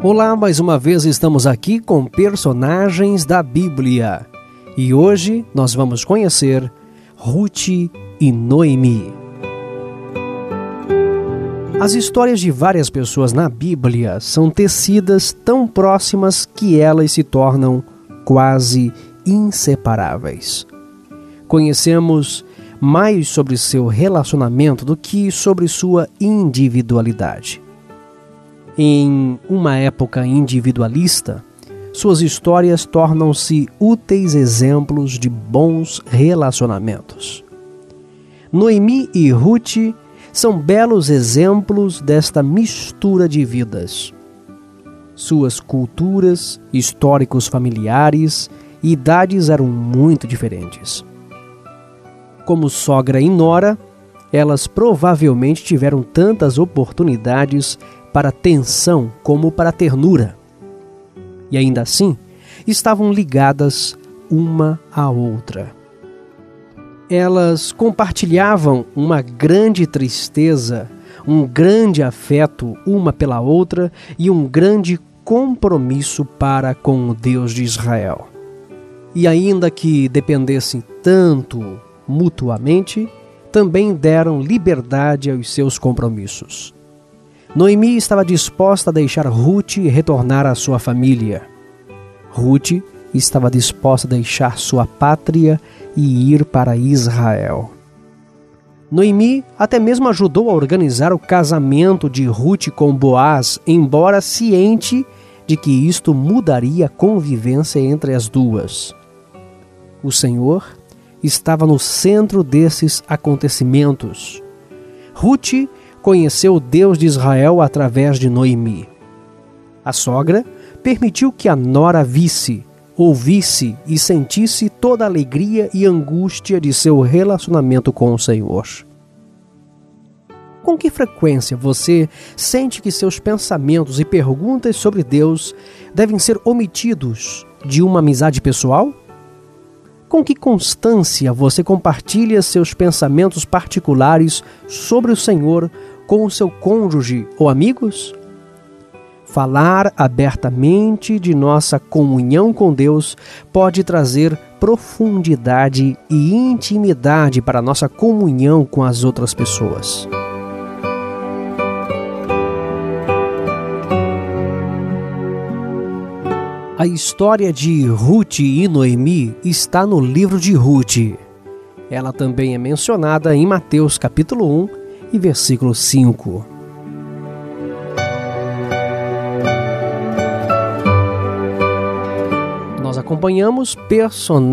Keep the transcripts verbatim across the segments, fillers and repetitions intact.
Olá, mais uma vez estamos aqui com personagens da Bíblia. E hoje nós vamos conhecer Ruth e Noemi. As histórias de várias pessoas na Bíblia são tecidas tão próximas que elas se tornam quase inseparáveis. Conhecemos mais sobre seu relacionamento do que sobre sua individualidade. Em uma época individualista, suas histórias tornam-se úteis exemplos de bons relacionamentos. Noemi e Ruth são belos exemplos desta mistura de vidas. Suas culturas, históricos familiares e idades eram muito diferentes. Como sogra e nora, elas provavelmente tiveram tantas oportunidades para tensão como para ternura. E ainda assim, estavam ligadas uma à outra. Elas compartilhavam uma grande tristeza, um grande afeto uma pela outra e um grande compromisso para com o Deus de Israel. E ainda que dependessem tanto mutuamente, também deram liberdade aos seus compromissos. Noemi estava disposta a deixar Ruth retornar à sua família. Ruth estava disposta a deixar sua pátria e ir para Israel. Noemi até mesmo ajudou a organizar o casamento de Ruth com Boaz, embora ciente de que isto mudaria a convivência entre as duas. O Senhor estava no centro desses acontecimentos. Ruth conheceu o Deus de Israel através de Noemi. A sogra permitiu que a nora visse, ouvisse e sentisse toda a alegria e angústia de seu relacionamento com o Senhor. Com que frequência você sente que seus pensamentos e perguntas sobre Deus devem ser omitidos de uma amizade pessoal? Com que constância você compartilha seus pensamentos particulares sobre o Senhor com o seu cônjuge ou amigos? Falar abertamente de nossa comunhão com Deus pode trazer profundidade e intimidade para a nossa comunhão com as outras pessoas. A história de Ruth e Noemi está no livro de Ruth. Ela também é mencionada em Mateus capítulo um e versículo cinco. Nós acompanhamos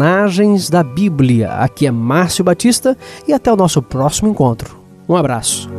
personagens da Bíblia. Aqui é Márcio Batista e até o nosso próximo encontro. Um abraço.